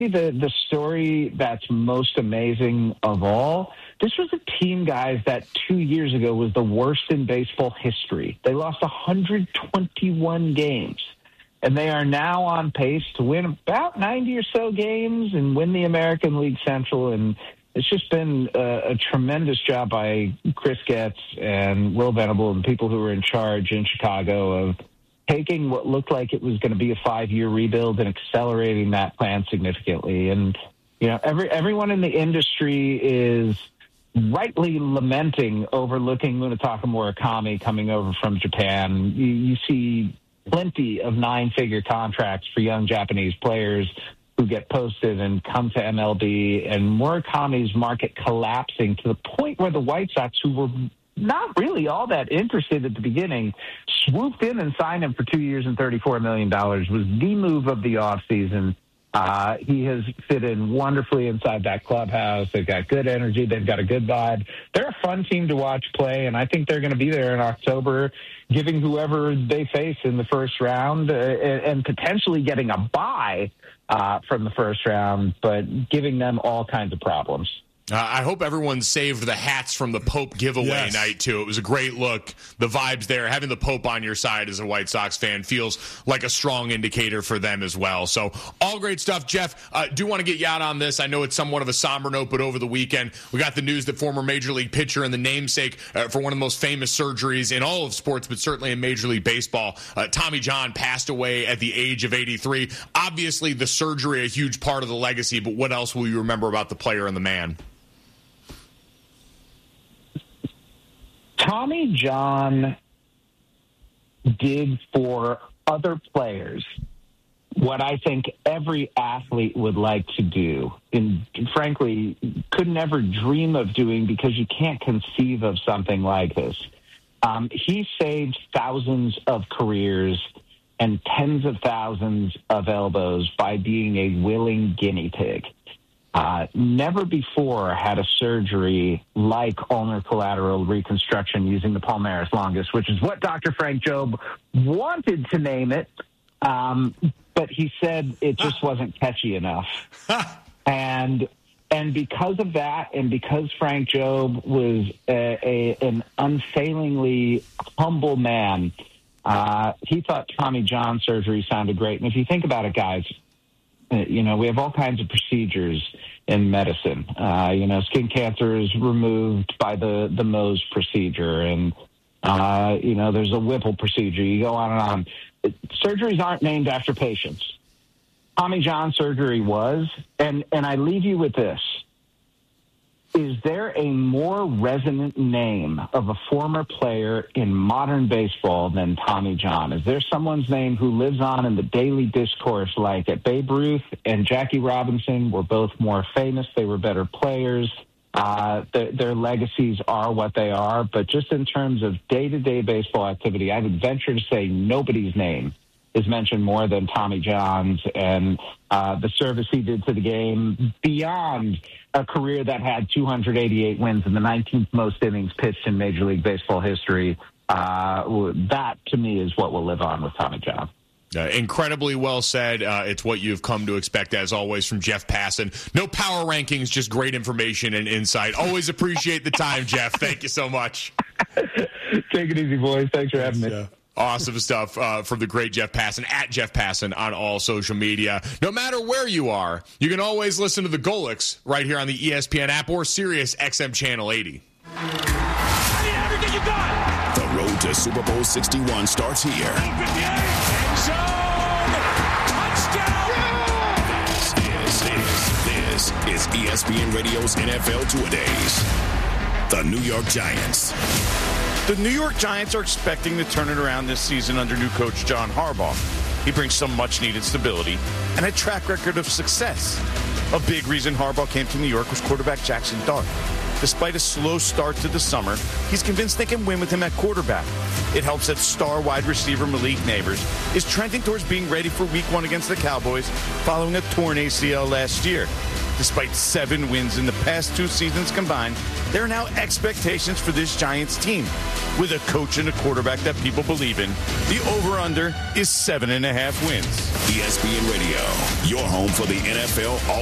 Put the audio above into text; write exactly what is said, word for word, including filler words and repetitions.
the, the story that's most amazing of all, this was a team, guys, that two years ago was the worst in baseball history. They lost one hundred twenty-one games, and they are now on pace to win about ninety or so games and win the American League Central. And it's just been a, a tremendous job by Chris Getz and Will Venable and people who were in charge in Chicago of taking what looked like it was going to be a five-year rebuild and accelerating that plan significantly. And, you know, every everyone in the industry is rightly lamenting overlooking Munetaka Murakami coming over from Japan. You, you see plenty of nine-figure contracts for young Japanese players who get posted and come to M L B, and Murakami's market collapsing to the point where the White Sox, who were not really all that interested at the beginning, swooped in and signed him for two years and thirty-four million dollars, was the move of the offseason. Uh, he has fit in wonderfully inside that clubhouse. They've got good energy. They've got a good vibe. They're a fun team to watch play, and I think they're going to be there in October, giving whoever they face in the first round uh, and, and potentially getting a bye uh, from the first round, but giving them all kinds of problems. Uh, I hope everyone saved the hats from the Pope giveaway yes. night, too. It was a great look. The vibes there. Having the Pope on your side as a White Sox fan feels like a strong indicator for them as well. So all great stuff. Jeff, uh, do want to get you out on this. I know it's somewhat of a somber note, but over the weekend, we got the news that former Major League pitcher and the namesake uh, for one of the most famous surgeries in all of sports, but certainly in Major League Baseball, uh, Tommy John passed away at the age of eighty-three. Obviously, the surgery, a huge part of the legacy, but what else will you remember about the player and the man? Tommy John did for other players what I think every athlete would like to do, and frankly, could never dream of doing because you can't conceive of something like this. Um, he saved thousands of careers and tens of thousands of elbows by being a willing guinea pig. Uh, never before had a surgery like ulnar collateral reconstruction using the palmaris longus, which is what Doctor Frank Jobe wanted to name it, um, but he said it just wasn't catchy enough. and and because of that, and because Frank Jobe was a, a, an unfailingly humble man, uh, he thought Tommy John surgery sounded great. And if you think about it, guys, you know, we have all kinds of procedures in medicine. Uh, you know, skin cancer is removed by the, the Mohs procedure. And, uh, you know, there's a Whipple procedure. You go on and on. Surgeries aren't named after patients. Tommy John surgery was. And, and I leave you with this. Is there a more resonant name of a former player in modern baseball than Tommy John? Is there someone's name who lives on in the daily discourse like at Babe Ruth and Jackie Robinson were both more famous? They were better players. Uh, their, their legacies are what they are. But just in terms of day-to-day baseball activity, I would venture to say nobody's name is mentioned more than Tommy John's and uh, the service he did to the game beyond a career that had two hundred eighty-eight wins and the nineteenth most innings pitched in Major League Baseball history. Uh, that, to me, is what will live on with Tommy John. Uh, incredibly well said. Uh, it's what you've come to expect, as always, from Jeff Passan. No power rankings, just great information and insight. Always appreciate the time, Jeff. Thank you so much. Take it easy, boys. Thanks for having me. Yeah. Awesome stuff uh, from the great Jeff Passan, at Jeff Passan on all social media. No matter where you are, you can always listen to the Golics right here on the E S P N app or Sirius X M Channel eighty. I need everything you got. The road to Super Bowl sixty-one starts here. End zone. Touchdown. This is, this, this is E S P N Radio's N F L Two-A-Days. The New York Giants. The New York Giants are expecting to turn it around this season under new coach John Harbaugh. He brings some much-needed stability and a track record of success. A big reason Harbaugh came to New York was quarterback Jackson Dart. Despite a slow start to the summer, he's convinced they can win with him at quarterback. It helps that star wide receiver Malik Nabers is trending towards being ready for week one against the Cowboys following a torn A C L last year. Despite seven wins in the past two seasons combined, there are now expectations for this Giants team. With a coach and a quarterback that people believe in, the over-under is seven and a half wins. E S P N Radio, your home for the N F L all